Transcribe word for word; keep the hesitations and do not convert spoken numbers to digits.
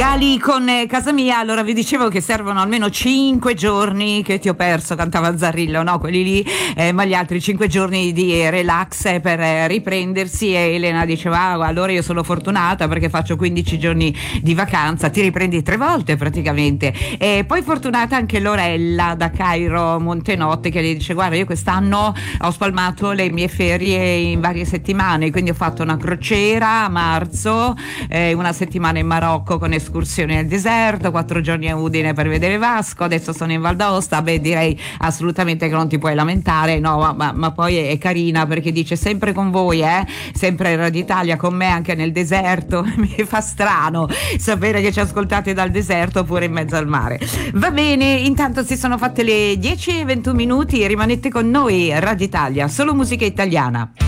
Gali con eh, Casa Mia. Allora vi dicevo che servono almeno cinque giorni, che ti ho perso, cantava Zarrillo, no? Quelli lì, eh, ma gli altri cinque giorni di relax per eh, riprendersi. E Elena diceva, ah, allora io sono fortunata perché faccio quindici giorni di vacanza, ti riprendi tre volte praticamente. E poi fortunata anche Lorella da Cairo Montenotte, che le dice, guarda, io quest'anno ho spalmato le mie ferie in varie settimane, quindi ho fatto una crociera a marzo, eh, una settimana in Marocco con escursioni nel deserto, quattro giorni a Udine per vedere Vasco, adesso sono in Val d'Aosta. Beh, direi assolutamente che non ti puoi lamentare, no, ma, ma, ma poi è, è carina perché dice sempre con voi, eh, sempre in Radio Italia, con me anche nel deserto. Mi fa strano sapere che ci ascoltate dal deserto oppure in mezzo al mare. Va bene, intanto si sono fatte le dieci e ventuno minuti, rimanete con noi, Radio Italia, solo musica italiana.